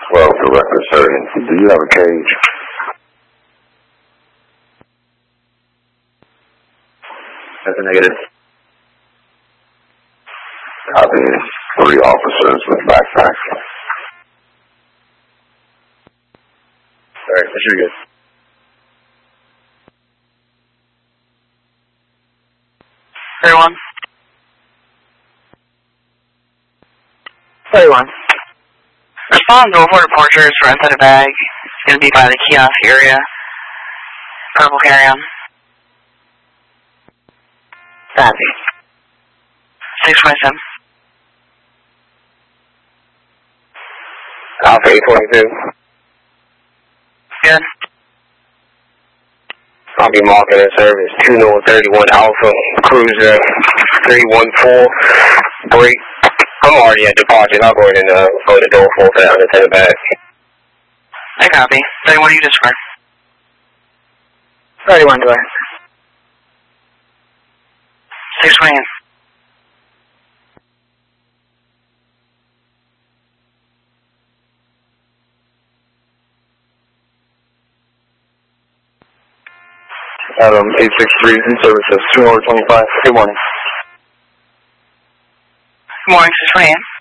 12, Director Surgeon. Do you have a cage? That's a negative. Copy. 3 officers with backpacks. Alright, that should be good. Everyone. Respond to reported porters for inside a bag. It's going to be by the kiosk area. Purple carry-on. Copy. 627. Alpha 822. Good. I'll be marking in service 2 North 31 Alpha, Cruiser 314. Break. I'm already at departure. I'll go ahead and open the door for that unattended bag. I copy. 31, you just square. 31, go ahead. 628. Adam 863 in service of 2 North 25. Good morning. Good morning, 628.